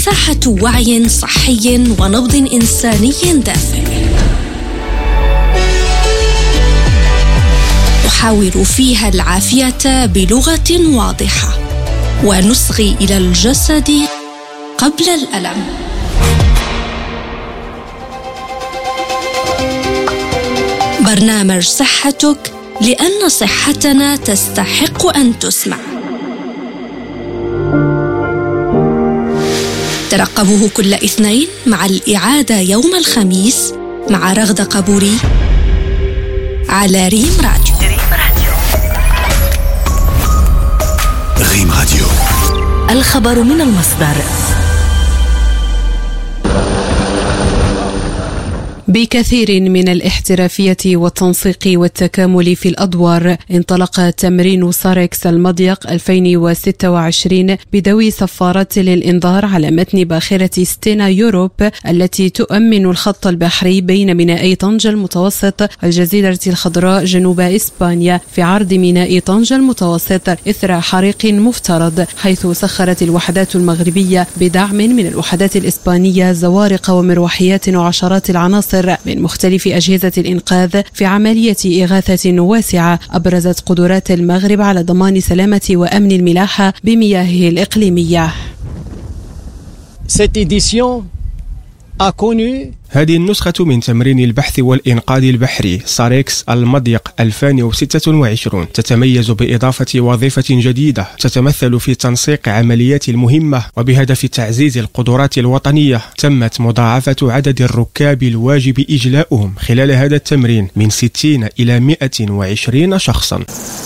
مساحة وعي صحي ونبض إنساني دافئ. نحاور فيها العافية بلغة واضحة ونصغي إلى الجسد قبل الألم. برنامج صحتك، لأن صحتنا تستحق أن تسمع. ترقبوه كل اثنين مع الإعادة يوم الخميس مع رغدة قبوري على ريم راديو. ريم راديو، الخبر من المصدر. بكثير من الاحترافية والتنسيق والتكامل في الأدوار، انطلق تمرين ساركس المضيق 2026 بذوي صفارات للإنذار على متن باخرة ستينا يوروب التي تؤمن الخط البحري بين ميناء طنجة المتوسط والجزيرة الخضراء جنوب إسبانيا في عرض ميناء طنجة المتوسط إثر حريق مفترض، حيث سخرت الوحدات المغربية بدعم من الوحدات الإسبانية زوارق ومروحيات وعشرات العناصر من مختلف أجهزة الإنقاذ في عملية إغاثة واسعة أبرزت قدرات المغرب على ضمان سلامة وأمن الملاحة بمياهه الإقليمية. هذه النسخة من تمرين البحث والإنقاذ البحري ساركس المضيق 2026 تتميز بإضافة وظيفة جديدة تتمثل في تنسيق عمليات المهمة، وبهدف تعزيز القدرات الوطنية تمت مضاعفة عدد الركاب الواجب إجلاؤهم خلال هذا التمرين من 60 إلى 120 شخصا.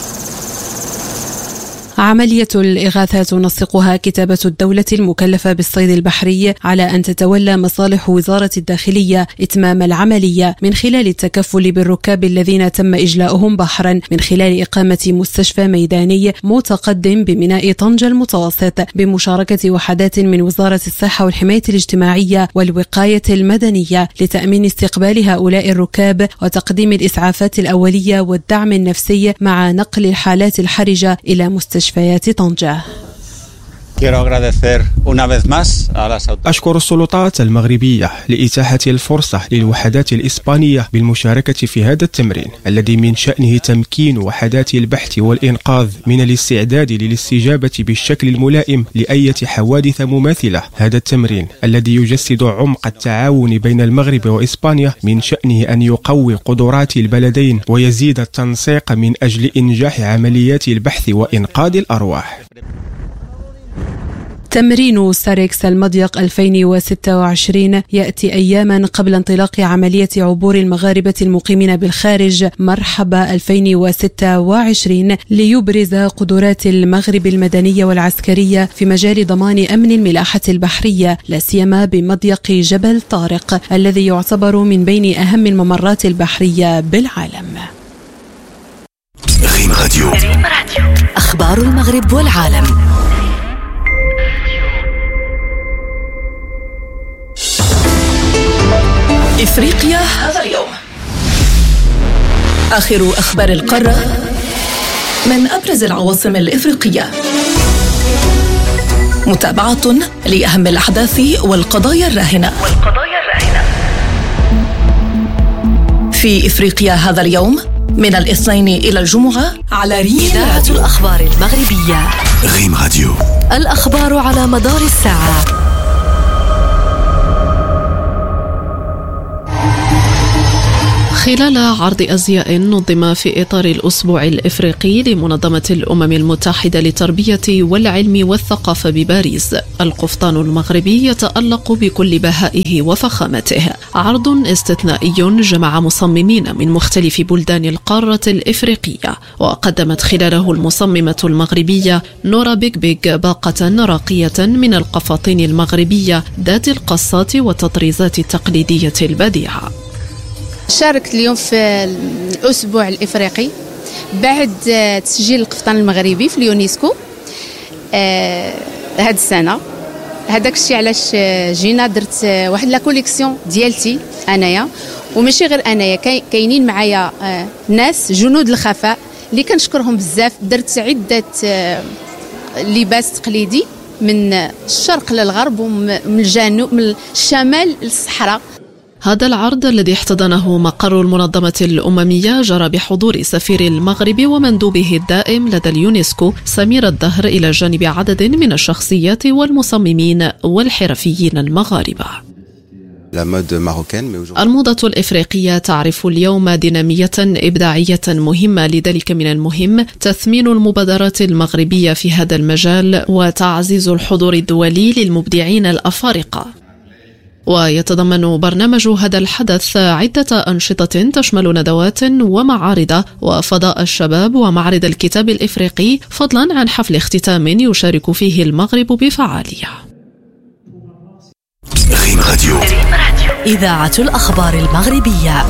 عملية الإغاثة تنسقها كتابة الدولة المكلفة بالصيد البحري على أن تتولى مصالح وزارة الداخلية إتمام العملية من خلال التكفل بالركاب الذين تم إجلاؤهم بحرا من خلال إقامة مستشفى ميداني متقدم بميناء طنجة المتوسط بمشاركة وحدات من وزارة الصحة والحماية الاجتماعية والوقاية المدنية لتأمين استقبال هؤلاء الركاب وتقديم الإسعافات الأولية والدعم النفسي مع نقل الحالات الحرجة إلى مستشفيات طنجة. أشكر السلطات المغربية لإتاحة الفرصة للوحدات الإسبانية بالمشاركة في هذا التمرين الذي من شأنه تمكين وحدات البحث والإنقاذ من الاستعداد للاستجابة بالشكل الملائم لأي حوادث مماثلة. هذا التمرين الذي يجسد عمق التعاون بين المغرب وإسبانيا من شأنه أن يقوي قدرات البلدين ويزيد التنسيق من أجل إنجاح عمليات البحث وإنقاذ الأرواح. تمرين ساركس المضيق 2026 يأتي أياما قبل انطلاق عملية عبور المغاربة المقيمين بالخارج مرحبا 2026 ليبرز قدرات المغرب المدنية والعسكرية في مجال ضمان أمن الملاحة البحرية، لا سيما بمضيق جبل طارق الذي يعتبر من بين أهم الممرات البحرية بالعالم. ريم راديو، أخبار المغرب والعالم. إفريقيا هذا اليوم. آخر أخبار القارة من أبرز العواصم الإفريقية. متابعة لأهم الأحداث والقضايا الراهنة. في إفريقيا هذا اليوم من الاثنين إلى الجمعة على ريم راديو. الأخبار المغربية. ريم راديو، الأخبار على مدار الساعة. خلال عرض أزياء نظم في إطار الأسبوع الإفريقي لمنظمة الأمم المتحدة للتربية والعلم والثقافة بباريس، القفطان المغربي يتألق بكل بهائه وفخامته. عرض استثنائي جمع مصممين من مختلف بلدان القارة الإفريقية، وقدمت خلاله المصممة المغربية نورا بيك باقة راقية من القفاطين المغربية ذات القصات والتطريزات التقليدية البديعة. شاركت اليوم في الأسبوع الإفريقي بعد تسجيل القفطان المغربي في اليونسكو هاد السنة. هذاك الشيء علاش جينا درت واحد لا كوليكسيون ديالتي انايا، وماشي غير انايا، كاينين معايا ناس جنود الخفاء اللي كنشكرهم بزاف. درت عدة لباس تقليدي من الشرق للغرب ومن الجنوب، من الشمال للصحراء. هذا العرض الذي احتضنه مقر المنظمة الأممية جرى بحضور سفير المغرب ومندوبه الدائم لدى اليونسكو سمير الدهر إلى جانب عدد من الشخصيات والمصممين والحرفيين المغاربة. الموضة الإفريقية تعرف اليوم دينامية إبداعية مهمة، لذلك من المهم تثمين المبادرات المغربية في هذا المجال وتعزيز الحضور الدولي للمبدعين الأفارقة. ويتضمن برنامج هذا الحدث عدة أنشطة تشمل ندوات ومعارض وفضاء الشباب ومعرض الكتاب الإفريقي، فضلا عن حفل اختتام يشارك فيه المغرب بفعالية. ريم راديو، إذاعة الأخبار المغربية.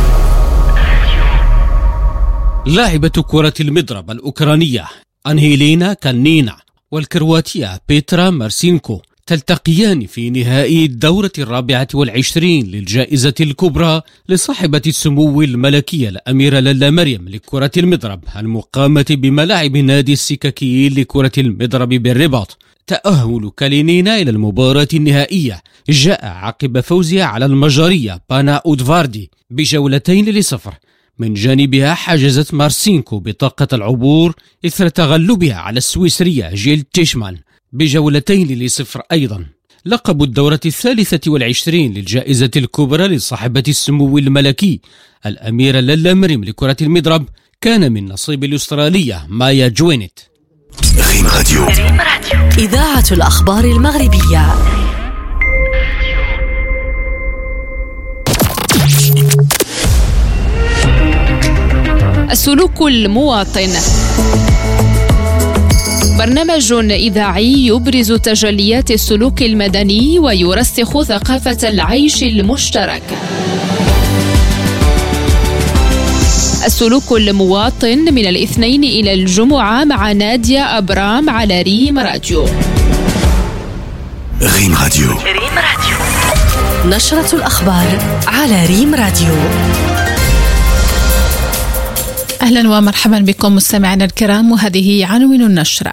لاعبة كرة المضرب الأوكرانية أنهيلينا كانينا والكرواتية بيترا مارسينكو تلتقيان في نهائي الدورة 24 للجائزة الكبرى لصاحبة السمو الملكية الأميرة لالا مريم لكرة المضرب المقامة بملاعب نادي السكاكيين لكرة المضرب بالرباط. تأهل كالينينا إلى المباراة النهائية جاء عقب فوزها على المجرية بانا أودفاردي ب2-0. من جانبها حجزت مارسينكو بطاقة العبور إثر تغلبها على السويسرية جيل تيشمان ب2-0 أيضا. لقب الدورة 23 للجائزة الكبرى لصاحبة السمو الملكي الأميرة لالا مريم لكرة المضرب كان من نصيب الأسترالية مايا جوينت. ريم راديو، إذاعة الأخبار المغربية. السلوك المواطن، برنامج إذاعي يبرز تجليات السلوك المدني ويرسخ ثقافة العيش المشترك. السلوك المواطن من الاثنين إلى الجمعة مع نادية أبرام على ريم راديو. ريم راديو، نشرة الأخبار على ريم راديو. أهلا ومرحبا بكم مستمعينا الكرام، وهذه عناوين النشرة.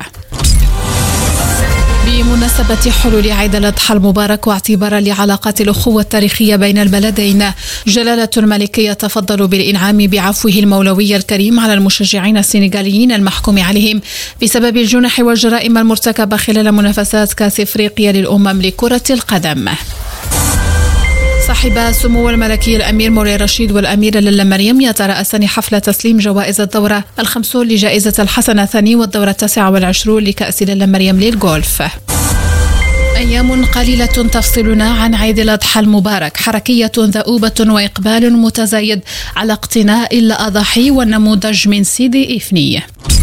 بمناسبة حلول عيد الأضحى المبارك واعتبارا لعلاقات الأخوة التاريخية بين البلدين، جلالة الملكية تفضل بالإنعام بعفوه المولوي الكريم على المشجعين السنغاليين المحكوم عليهم بسبب الجنح والجرائم المرتكبة خلال منافسات كأس إفريقيا للأمم لكرة القدم. صاحب سمو الملكي الأمير مولاي رشيد والأميرة لالا مريم يترأسان حفل تسليم جوائز الدورة 50 لجائزة الحسن الثاني والدورة 29 لكأس لالا مريم للغولف. أيام قليلة تفصلنا عن عيد الأضحى المبارك، حركية ذؤوبة وإقبال متزايد على اقتناء الأضاحي والنموذج من سيدي إفني.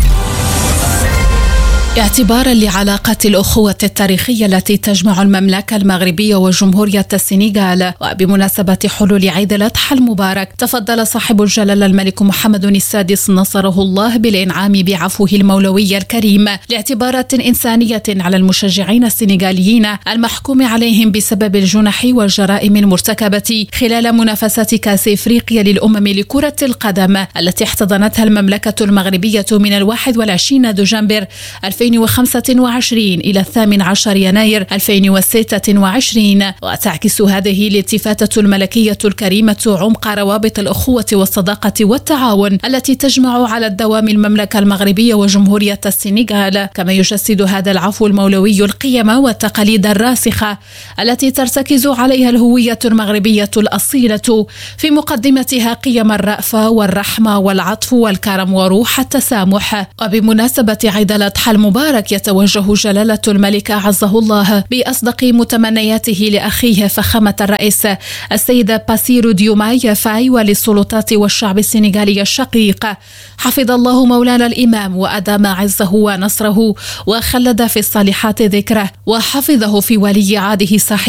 اعتبارا لعلاقات الأخوة التاريخية التي تجمع المملكة المغربية وجمهورية السنغال، وبمناسبة حلول عيد الأضحى المبارك، تفضل صاحب الجلالة الملك محمد السادس نصره الله بالإنعام بعفوه المولوي الكريم لاعتبارات إنسانية على المشجعين السنغاليين المحكوم عليهم بسبب الجنح والجرائم المرتكبة خلال منافسات كأس إفريقيا للأمم لكرة القدم التي احتضنتها المملكة المغربية من 21 دجنبر 2025 إلى 18 يناير 2026. وتعكس هذه الالتفاتة الملكية الكريمة عمق روابط الأخوة والصداقة والتعاون التي تجمع على الدوام المملكة المغربية وجمهورية السنغال، كما يجسد هذا العفو المولوي القيم والتقاليد الراسخة التي ترتكز عليها الهوية المغربية الأصيلة، في مقدمتها قيم الرأفة والرحمة والعطف والكرم وروح التسامح. وبمناسبة عيد الأضحى المبارك يتوجه جلالة الملك عزه الله بأصدق متمنياته لأخيه فخامة الرئيس السيد باسيرو ديوماي فاي وللسلطات والشعب السنغالي الشقيق. حفظ الله مولانا الإمام وأدام عزه ونصره وخلد في الصالحات ذكره، وحفظه في ولي عهده صاحب